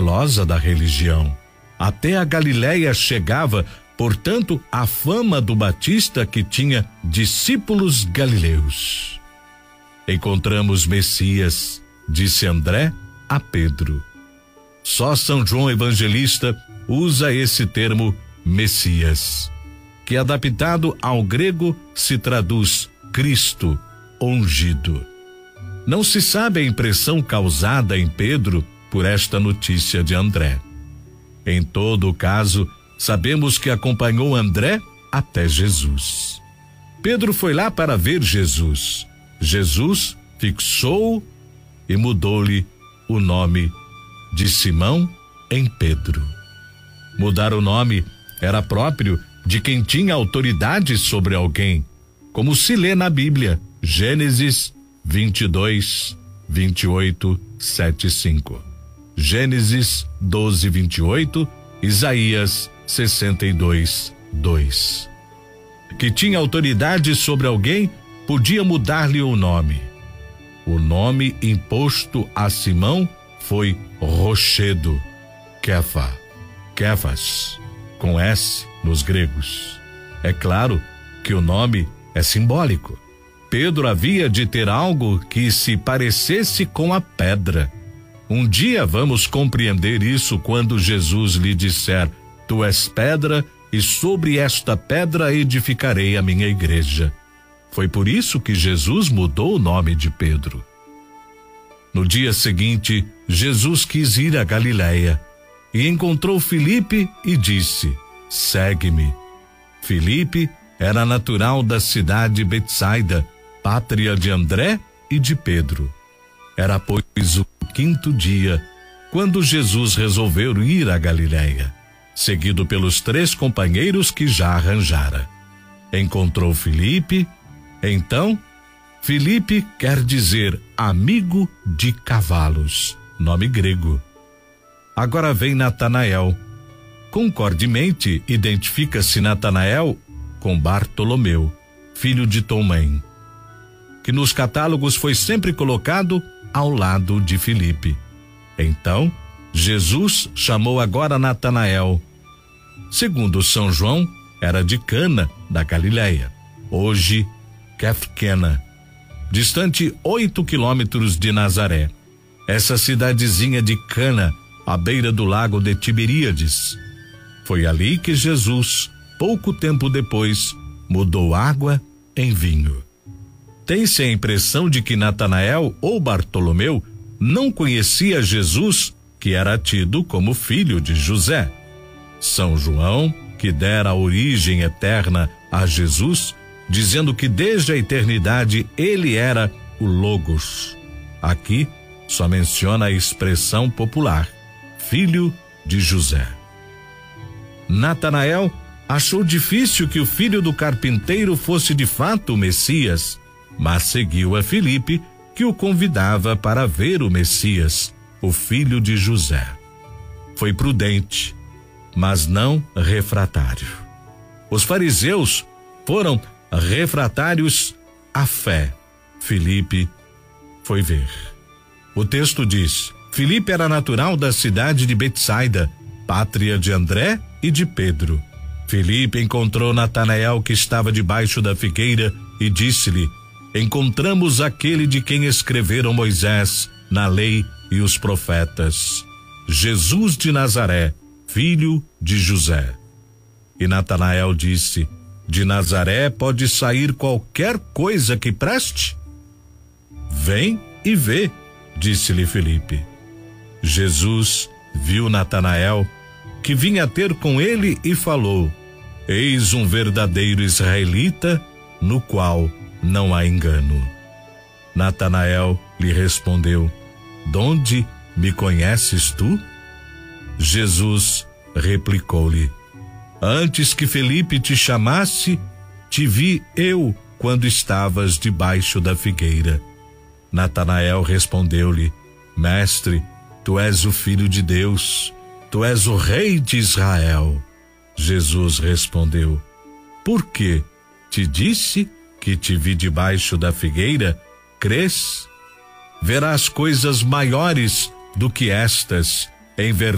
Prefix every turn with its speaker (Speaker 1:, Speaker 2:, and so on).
Speaker 1: zelosa da religião. Até a Galileia chegava, portanto, a fama do Batista, que tinha discípulos galileus. Encontramos Messias, disse André a Pedro. Só São João Evangelista usa esse termo Messias, que adaptado ao grego se traduz Cristo, ungido. Não se sabe a impressão causada em Pedro por esta notícia de André. Em todo o caso, sabemos que acompanhou André até Jesus. Pedro foi lá para ver Jesus. Jesus fixou e mudou-lhe o nome de Simão em Pedro. Mudar o nome era próprio de quem tinha autoridade sobre alguém, como se lê na Bíblia, Gênesis 22, 28, 7, 5. Gênesis 12, 28, Isaías 62, 2. Que tinha autoridade sobre alguém, podia mudar-lhe o nome. O nome imposto a Simão foi Rochedo, Kefas, com S nos gregos. É claro que o nome é simbólico. Pedro havia de ter algo que se parecesse com a pedra. Um dia vamos compreender isso quando Jesus lhe disser: Tu és pedra, e sobre esta pedra edificarei a minha igreja. Foi por isso que Jesus mudou o nome de Pedro. No dia seguinte, Jesus quis ir a Galileia e encontrou Filipe e disse: Segue-me. Filipe era natural da cidade de Betsaida, pátria de André e de Pedro. Era, pois, o 5º dia, quando Jesus resolveu ir a Galileia, seguido pelos 3 companheiros que já arranjara. Encontrou Filipe. Então, Filipe quer dizer amigo de cavalos, nome grego. Agora vem Natanael. Concordemente, identifica-se Natanael com Bartolomeu, filho de Tomé, que nos catálogos foi sempre colocado ao lado de Filipe. Então, Jesus chamou agora Natanael. Segundo São João, era de Cana, da Galileia, hoje Kefkena, distante 8 quilômetros de Nazaré. Essa cidadezinha de Cana, à beira do lago de Tiberíades. Foi ali que Jesus, pouco tempo depois, mudou água em vinho. Tem-se a impressão de que Natanael ou Bartolomeu não conhecia Jesus, que era tido como filho de José. São João, que dera a origem eterna a Jesus, dizendo que desde a eternidade ele era o Logos. Aqui só menciona a expressão popular, filho de José. Natanael achou difícil que o filho do carpinteiro fosse de fato o Messias, mas seguiu a Filipe, que o convidava para ver o Messias, o filho de José. Foi prudente, mas não refratário. Os fariseus foram refratários à fé. Filipe foi ver. O texto diz: Filipe era natural da cidade de Betsaida, pátria de André e de Pedro. Filipe encontrou Natanael, que estava debaixo da figueira, e disse-lhe: Encontramos aquele de quem escreveram Moisés na lei e os profetas, Jesus de Nazaré, filho de José. E Natanael disse: De Nazaré pode sair qualquer coisa que preste? Vem e vê, disse-lhe Filipe. Jesus viu Natanael, que vinha ter com ele, e falou: Eis um verdadeiro israelita, no qual não há engano. Natanael lhe respondeu: Donde me conheces tu? Jesus replicou-lhe: Antes que Filipe te chamasse, te vi eu quando estavas debaixo da figueira. Natanael respondeu-lhe: Mestre, tu és o Filho de Deus, tu és o Rei de Israel. Jesus respondeu: Por que te disse que te vi debaixo da figueira, crês? Verás coisas maiores do que estas, em verdade.